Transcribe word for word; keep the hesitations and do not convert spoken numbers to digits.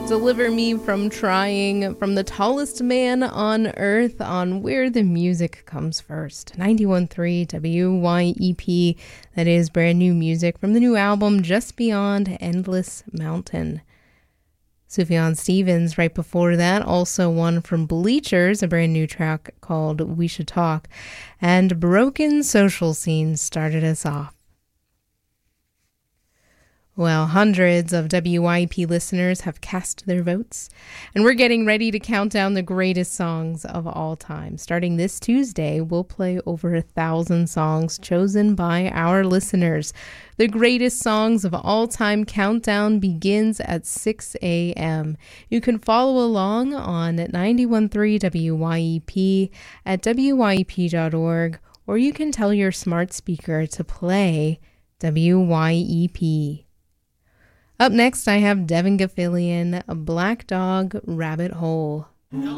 Deliver Me from Trying from the Tallest Man on Earth on Where the Music Comes First. ninety-one point three W Y E P. That is brand new music from the new album Just Beyond Endless Mountain. Sufjan Stevens right before that, also one from Bleachers, a brand new track called We Should Talk. And Broken Social Scene started us off. Well, hundreds of W Y E P listeners have cast their votes, and we're getting ready to count down the greatest songs of all time. Starting this Tuesday, we'll play over a thousand songs chosen by our listeners. The greatest songs of all time countdown begins at six a.m. You can follow along on ninety-one point three W Y E P at W Y E P dot org, or you can tell your smart speaker to play W Y E P. Up next, I have Devin Gilfillian, Black Dog Rabbit Hole.